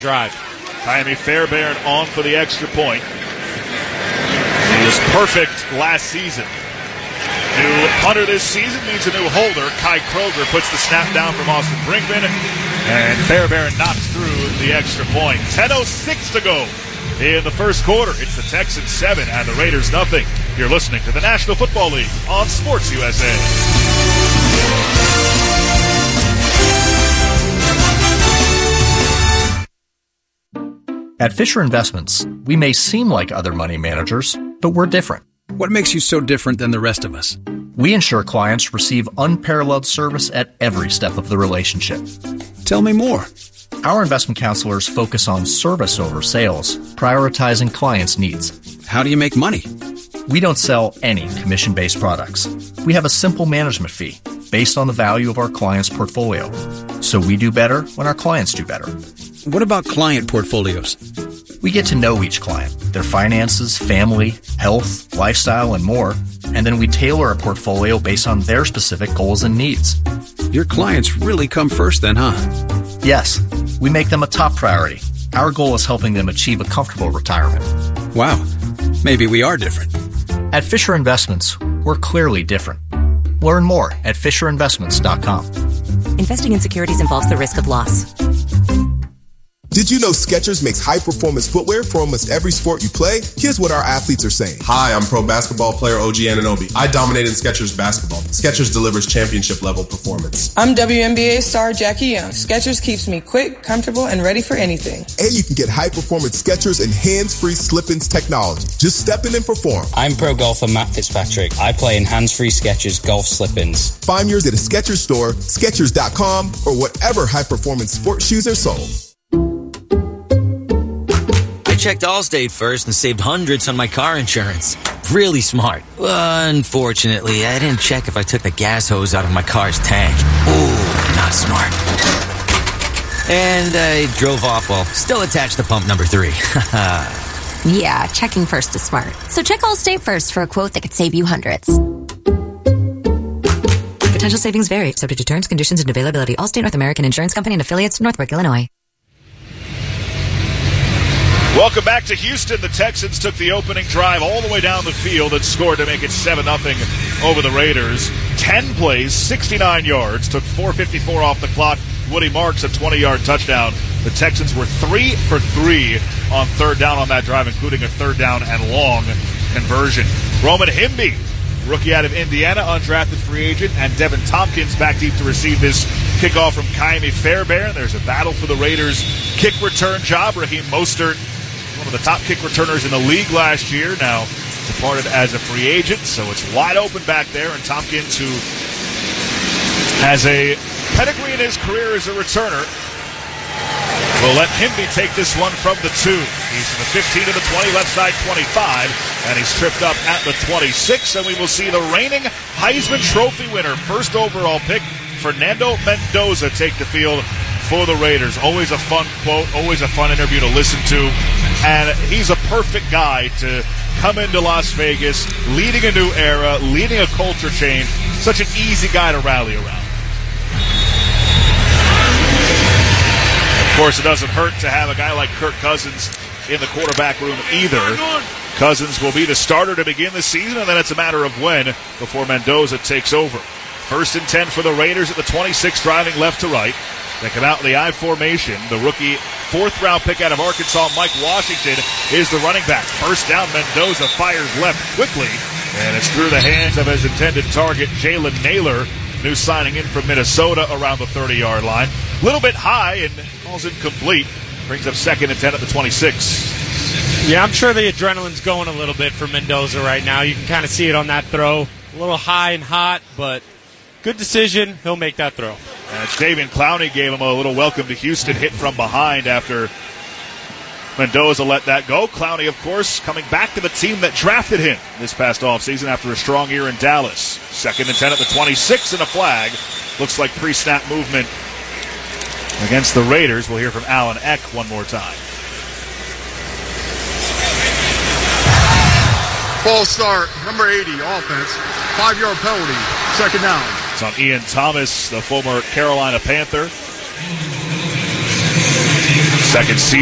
drive. Ka'imi Fairbairn on for the extra point. He was perfect last season. New punter this season means a new holder. Kai Kroger puts the snap down from Austin Brinkman, and Fairbairn knocks through the extra point. 10:06 to go in the first quarter. It's the Texans 7 and the Raiders nothing. You're listening to the National Football League on Sports USA. At Fisher Investments, we may seem like other money managers, but we're different. What makes you so different than the rest of us? We ensure clients receive unparalleled service at every step of the relationship. Tell me more. Our investment counselors focus on service over sales, prioritizing clients' needs. How do you make money? We don't sell any commission-based products. We have a simple management fee based on the value of our client's portfolio. So we do better when our clients do better. What about client portfolios? We get to know each client, their finances, family, health, lifestyle, and more, and then we tailor a portfolio based on their specific goals and needs. Your clients really come first then, huh? Yes, we make them a top priority. Our goal is helping them achieve a comfortable retirement. Wow, maybe we are different. At Fisher Investments, we're clearly different. Learn more at FisherInvestments.com. Investing in securities involves the risk of loss. Did you know Skechers makes high-performance footwear for almost every sport you play? Here's what our athletes are saying. Hi, I'm pro basketball player OG Anunoby. I dominate in Skechers basketball. Skechers delivers championship-level performance. I'm WNBA star Jackie Young. Skechers keeps me quick, comfortable, and ready for anything. And you can get high-performance Skechers and hands-free slip-ins technology. Just step in and perform. I'm pro golfer Matt Fitzpatrick. I play in hands-free Skechers golf slip-ins. Find yours at a Skechers store, Skechers.com, or whatever high-performance sports shoes are sold. I checked Allstate first and saved hundreds on my car insurance. Really smart. Unfortunately, I didn't check if I took the gas hose out of my car's tank. Ooh, not smart. And I drove off while still attached to pump number 3. Yeah, checking first is smart. So check Allstate first for a quote that could save you hundreds. Potential savings vary, subject to terms, conditions, and availability. Allstate North American Insurance Company and affiliates, Northbrook, Illinois. Welcome back to Houston. The Texans took the opening drive all the way down the field and scored to make it 7-0 over the Raiders. 10 plays, 69 yards, took 4:54 off the clock. Woody Marks, a 20-yard touchdown. The Texans were 3 for 3 on third down on that drive, including a third down and long conversion. Roman Himby, rookie out of Indiana, undrafted free agent, and Devin Tompkins back deep to receive this kickoff from Ka'imi Fairbairn. There's a battle for the Raiders' kick return job. Raheem Mostert, one of the top kick returners in the league last year, now departed as a free agent, so it's wide open back there. And Tompkins, who has a pedigree in his career as a returner, will let Himby take this one from the 2. He's from the 15 to the 20, left side 25, and he's tripped up at the 26, and we will see the reigning Heisman Trophy winner, first overall pick, Fernando Mendoza, take the field for the Raiders. Always a fun quote, always a fun interview to listen to, and he's a perfect guy to come into Las Vegas, leading a new era, leading a culture change. Such an easy guy to rally around. Of course, it doesn't hurt to have a guy like Kirk Cousins in the quarterback room either. Cousins will be the starter to begin the season, and then it's a matter of when before Mendoza takes over. 1st and 10 for the Raiders at the 26, driving left to right. They come out in the I formation. The rookie 4th-round pick out of Arkansas, Mike Washington, is the running back. First down, Mendoza fires left quickly, and it's through the hands of his intended target, Jalen Naylor, new signing in from Minnesota, around the 30-yard line. A little bit high and falls incomplete. Brings up 2nd and 10 at the 26. Yeah, I'm sure the adrenaline's going a little bit for Mendoza right now. You can kind of see it on that throw. A little high and hot, but good decision. He'll make that throw. And Jadeveon Clowney gave him a little welcome to Houston hit from behind after Mendoza let that go. Clowney, of course, coming back to the team that drafted him this past offseason after a strong year in Dallas. 2nd and 10 at the 26 and a flag. Looks like pre-snap movement against the Raiders. We'll hear from Alan Eck one more time. False start, number 80, offense. 5-yard penalty, 2nd down. It's on Ian Thomas, the former Carolina Panther. second season.